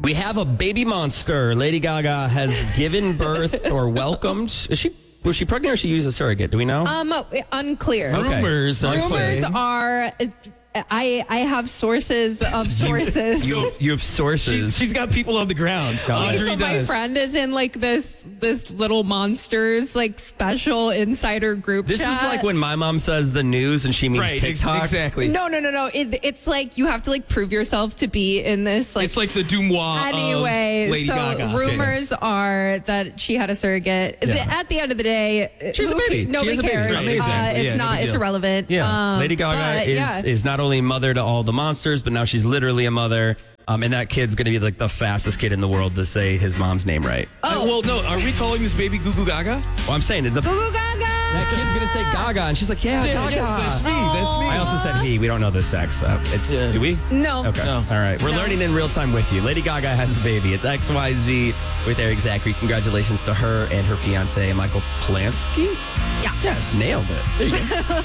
We have a baby monster. Lady Gaga has given birth or welcomed. Was she pregnant or she used a surrogate? Do we know? Unclear. Okay. Rumors Are. I have sources of sources. You have sources. She's got people on the ground. Okay, so Audrey my does. friend is in like this little monsters like special insider group This chat. is like when my mom says the news and she means Right, TikTok. exactly. No. It's like you have to like prove yourself to be in this. Like It's like the Dumois anyway. of Lady So Gaga. rumors are that she had a surrogate. At the end of the day, She has a baby. Nobody She has a baby. cares. Amazing. It's Yeah, no not. big It's deal. irrelevant. Yeah, Lady Gaga but, is not only mother to all the monsters, but now she's literally a mother. And that kid's going to be like the fastest kid in the world to say his mom's name right. Well, no, are we calling this baby Goo Goo Gaga? Well, I'm saying Goo Goo Gaga. that kid's going to say Gaga, and she's like, yeah, Gaga. Yes, that's me. That's me. I also said he. We don't know the sex. Do we? No. Okay. No. All right. We're No. learning in real time with you. Lady Gaga has a baby. It's XYZ with Eric Zachary. Congratulations to her and her fiance, Michael Polanski. Yeah. Yes. Nailed it. There you go.